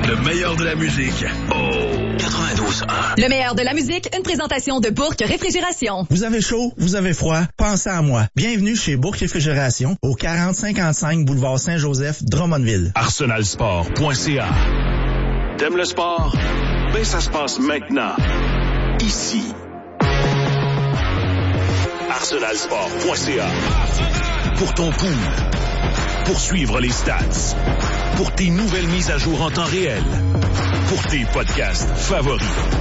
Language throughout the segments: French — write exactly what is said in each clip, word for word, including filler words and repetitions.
Le meilleur de la musique. Oh! quatre-vingt-douze un. Le meilleur de la musique, une présentation de Bourque Réfrigération. Vous avez chaud, vous avez froid, pensez à moi. Bienvenue chez Bourque Réfrigération, au quarante cinquante-cinq boulevard Saint-Joseph, Drummondville. arsenal sport point c a. T'aimes le sport? Ben, ça se passe maintenant. Ici. arsenal sport point c a. Pour ton pool. Pour suivre les stats. Pour tes nouvelles mises à jour en temps réel. Pour tes podcasts favoris.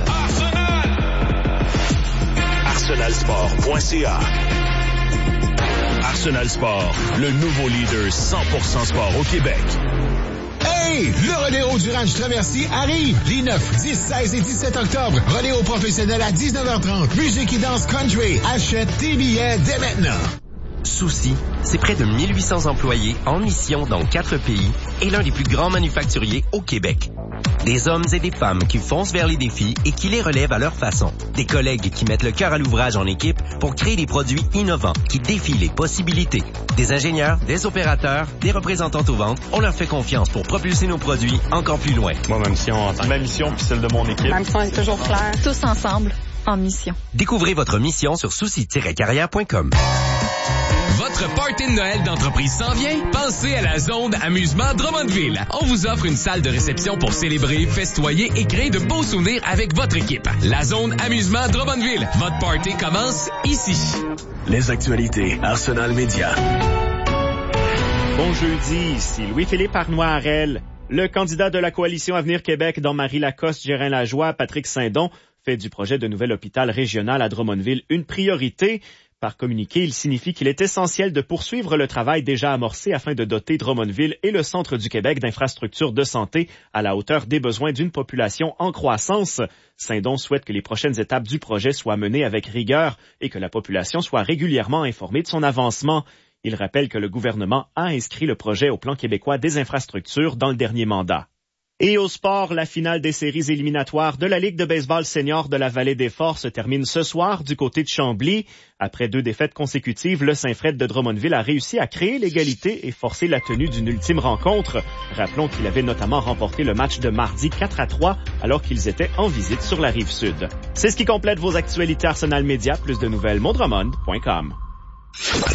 arsenal sport point c a. Arsenal Sport, le nouveau leader cent pour cent sport au Québec. Hey! Le Rodéo du Ranch Traversier arrive les neuf, dix, seize et dix-sept octobre. Rodéo professionnel à dix-neuf heures trente. Musique et danse country. Achète tes billets dès maintenant. Souci, c'est près de mille huit cents employés en mission dans quatre pays et l'un des plus grands manufacturiers au Québec. Des hommes et des femmes qui foncent vers les défis et qui les relèvent à leur façon. Des collègues qui mettent le cœur à l'ouvrage en équipe pour créer des produits innovants qui défient les possibilités. Des ingénieurs, des opérateurs, des représentants aux ventes, on leur fait confiance pour propulser nos produits encore plus loin. Moi, ma mission, ma mission puis celle de mon équipe. Ma mission est toujours claire. Tous ensemble, en mission. Découvrez votre mission sur souci tiret carrière point com. Votre party de Noël d'entreprise s'en vient? Pensez à la zone amusement Drummondville. On vous offre une salle de réception pour célébrer, festoyer et créer de beaux souvenirs avec votre équipe. La zone amusement Drummondville. Votre party commence ici. Les actualités Arsenal Média. Bon jeudi, ici Louis-Philippe Arnois-Harel. Le candidat de la coalition Avenir Québec dans Marie-Lacoste, Gérin-Lajoie, Patrick Saint-Don, fait du projet de nouvel hôpital régional à Drummondville une priorité. Par communiqué, il signifie qu'il est essentiel de poursuivre le travail déjà amorcé afin de doter Drummondville et le centre du Québec d'infrastructures de santé à la hauteur des besoins d'une population en croissance. Saint-Don souhaite que les prochaines étapes du projet soient menées avec rigueur et que la population soit régulièrement informée de son avancement. Il rappelle que le gouvernement a inscrit le projet au plan québécois des infrastructures dans le dernier mandat. Et au sport, la finale des séries éliminatoires de la Ligue de baseball senior de la Vallée des Forts se termine ce soir du côté de Chambly. Après deux défaites consécutives, le Saint-Fred de Drummondville a réussi à créer l'égalité et forcer la tenue d'une ultime rencontre. Rappelons qu'il avait notamment remporté le match de mardi quatre à trois alors qu'ils étaient en visite sur la Rive-Sud. C'est ce qui complète vos actualités Arsenal Média. Plus de nouvelles, mondromond point com.